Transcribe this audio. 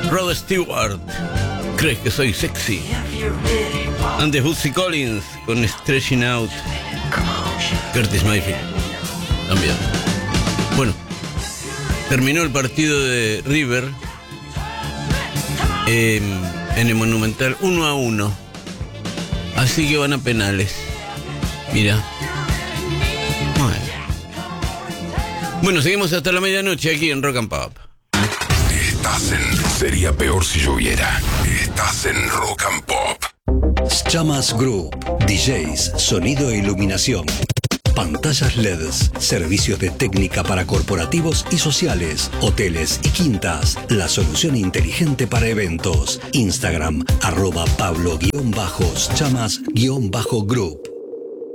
Rod Stewart, ¿crees que soy sexy? Antes Bootsy Collins con Stretching Out. Curtis Mayfield también. Bueno, terminó el partido de River en el Monumental 1-1. Así que van a penales. Mira. Bueno, seguimos hasta la medianoche aquí en Rock and Pop. Sería peor si lloviera. Estás en Rock and Pop. Chamas Group, DJs, sonido e iluminación. Pantallas LEDs, servicios de técnica para corporativos y sociales, hoteles y quintas. La solución inteligente para eventos. Instagram, @Pablo_Chamas_Group.